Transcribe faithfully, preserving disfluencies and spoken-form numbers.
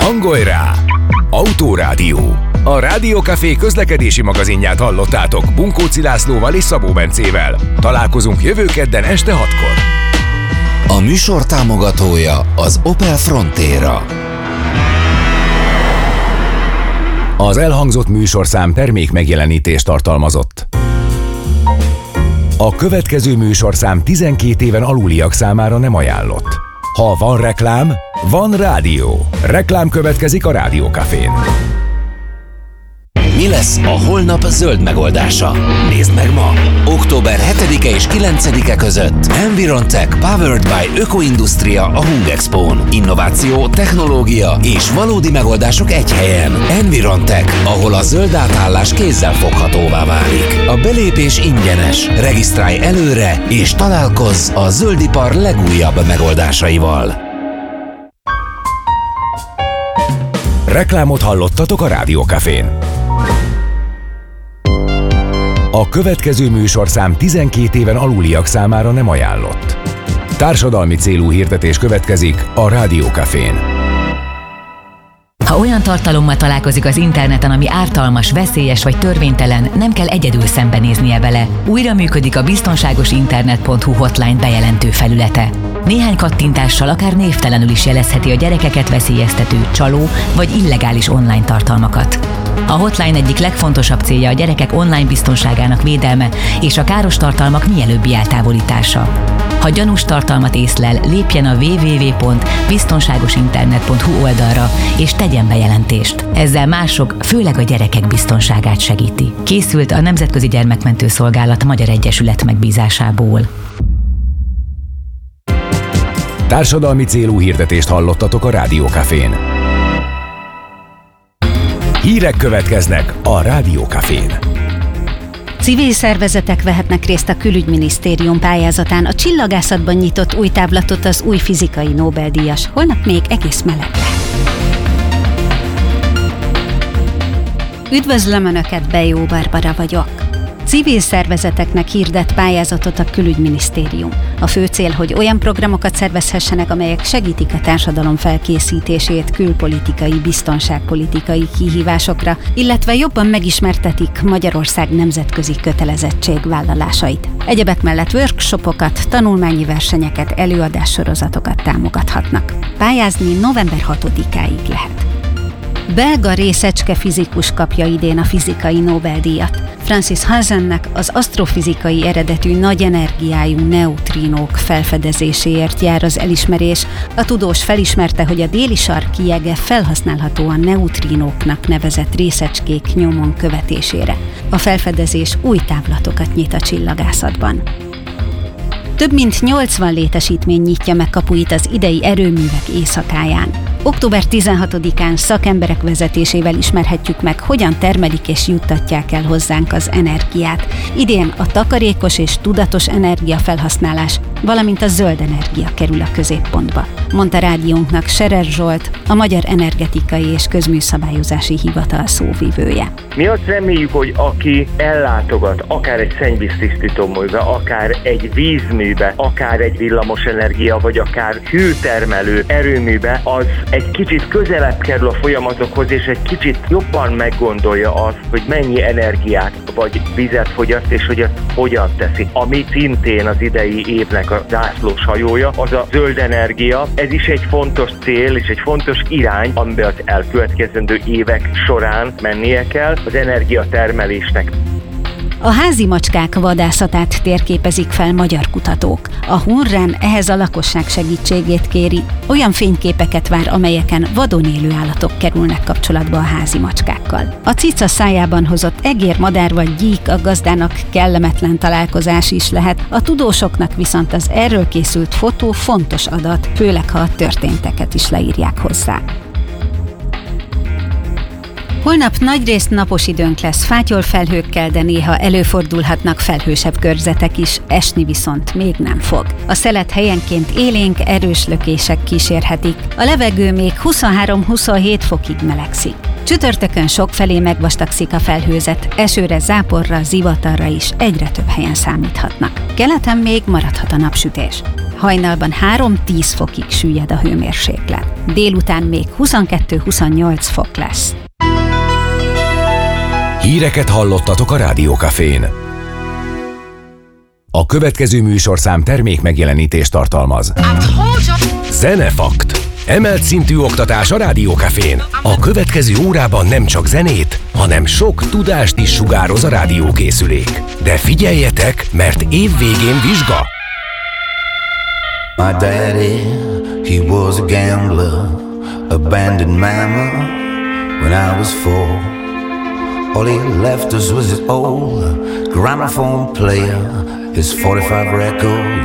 Hangolj rá! Autórádió. A Rádiókafé közlekedési magazinját hallottátok Bunkóci Lászlóval és Szabó Bencével. Találkozunk jövő kedden este hatkor. A műsor támogatója az Opel Frontera. Az elhangzott műsorszám termék megjelenítést tartalmazott. A következő műsorszám tizenkét éven aluliak számára nem ajánlott. Ha van reklám, van rádió. Reklám következik a Rádiókafén. Mi lesz a holnap zöld megoldása? Nézd meg ma! október hetedike és kilencedike között Environtech Powered by Ökoindustria a Hungexpón. Innováció, technológia és valódi megoldások egy helyen. Environtech, ahol a zöld átállás kézzel foghatóvá válik. A belépés ingyenes. Regisztrálj előre és találkozz a zöldipar legújabb megoldásaival. Reklámot hallottatok a Rádiókafén. A következő műsorszám tizenkét éven aluliak számára nem ajánlott. Társadalmi célú hirdetés következik a Rádiókafén. Ha olyan tartalommal találkozik az interneten, ami ártalmas, veszélyes vagy törvénytelen, nem kell egyedül szembenéznie vele. Újra működik a biztonságosinternet pont hu hotline bejelentő felülete. Néhány kattintással akár névtelenül is jelezheti a gyerekeket veszélyeztető, csaló vagy illegális online tartalmakat. A hotline egyik legfontosabb célja a gyerekek online biztonságának védelme és a káros tartalmak mielőbbi eltávolítása. Ha gyanús tartalmat észlel, lépjen a double-u double-u double-u pont biztonságosinternet pont hu oldalra és tegyen bejelentést. Ezzel mások, főleg a gyerekek biztonságát segíti. Készült a Nemzetközi Gyermekmentő Szolgálat Magyar Egyesület megbízásából. Társadalmi célú hirdetést hallottatok a Rádiókafén. Hírek következnek a Rádiókafén. Civil szervezetek vehetnek részt a Külügyminisztérium pályázatán. A csillagászatban nyitott új távlatot az új fizikai Nobel-díjas. Holnap még egész meleg lehet. Üdvözlöm Önöket, Bejó Barbara vagyok. Civil szervezeteknek hirdet pályázatot a Külügyminisztérium. A fő cél, hogy olyan programokat szervezhessenek, amelyek segítik a társadalom felkészítését külpolitikai, biztonságpolitikai kihívásokra, illetve jobban megismertetik Magyarország nemzetközi kötelezettségvállalásait. Egyebek mellett workshopokat, tanulmányi versenyeket, előadássorozatokat támogathatnak. Pályázni november hatodikáig lehet. Belga részecske fizikus kapja idén a fizikai Nobel-díjat. Francis Hazennek az asztrofizikai eredetű nagy energiájú neutrinók felfedezéséért jár az elismerés. A tudós felismerte, hogy a déli sarki jege felhasználható a neutrinóknak nevezett részecskék nyomon követésére. A felfedezés új távlatokat nyit a csillagászatban. Több mint nyolcvan létesítmény nyitja meg kapuit az idei erőművek éjszakáján. október tizenhatodikán szakemberek vezetésével ismerhetjük meg, hogyan termelik és juttatják el hozzánk az energiát. Idén a takarékos és tudatos energiafelhasználás, valamint a zöld energia kerül a középpontba, mondta rádiónknak Serer Zsolt, a Magyar Energetikai és Közműszabályozási Hivatal szóvivője. Mi azt reméljük, hogy aki ellátogat akár egy szennyvíztisztítóműbe, akár egy vízműbe, akár egy villamosenergia, vagy akár hőtermelő erőműbe, az egy kicsit közelebb kerül a folyamatokhoz, és egy kicsit jobban meggondolja azt, hogy mennyi energiát vagy vizet fogyaszt, és hogy ezt hogyan teszi. Ami szintén az idei évnek a zászlós hajója, az a zöld energia. Ez is egy fontos cél, és egy fontos irány, amiben az elkövetkezendő évek során mennie kell az energiatermelésnek. A házi macskák vadászatát térképezik fel magyar kutatók. A Hunren ehhez a lakosság segítségét kéri. Olyan fényképeket vár, amelyeken vadon élő állatok kerülnek kapcsolatba a házi macskákkal. A cica szájában hozott egér, madár vagy gyík a gazdának kellemetlen találkozás is lehet, a tudósoknak viszont az erről készült fotó fontos adat, főleg ha a történteket is leírják hozzá. Holnap nagyrészt napos időnk lesz, fátyolfelhőkkel, de néha előfordulhatnak felhősebb körzetek is, esni viszont még nem fog. A szelet helyenként élénk, erős lökések kísérhetik. A levegő még huszonhárom-huszonhét fokig melegszik. Csütörtökön sokfelé megvastagszik a felhőzet, esőre, záporra, zivatarra is egyre több helyen számíthatnak. Keleten még maradhat a napsütés. Hajnalban három-tíz fokig süllyed a hőmérséklet. Délután még huszonkettő-huszonnyolc fok lesz. Híreket hallottatok a Rádió Cafén. A következő műsorszám termék megjelenítést tartalmaz. Zenefakt. Emelt szintű oktatás a Rádió Cafén. A következő órában nem csak zenét, hanem sok tudást is sugároz a rádiókészülék. De figyeljetek, mert év végén vizsga. My daddy, he was a gambler, abandoned mama when I was four. All he left us was his old gramophone player, his forty-five records.